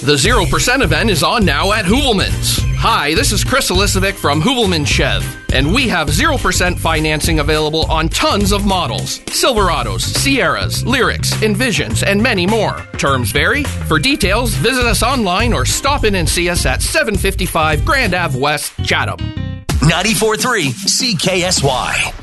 The 0% event is on now at Hoovelman's. Hi, this is Chris Elisovic from Hoovelman Chev, and we have 0% financing available on tons of models. Silverados, Sierras, Lyrics, Envisions, and many more. Terms vary. For details, visit us online or stop in and see us at 755 Grand Ave West, Chatham. 94.3 CKSY.